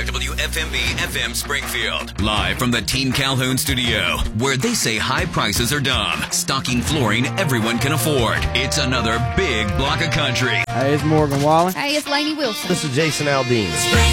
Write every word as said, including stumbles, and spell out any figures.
W F M B F M Springfield. Live from the Team Calhoun studio, where they say high prices are dumb, stocking flooring everyone can afford. It's another big block of country. Hey, it's Morgan Wallen. Hey, it's Lainey Wilson. This is Jason Aldean.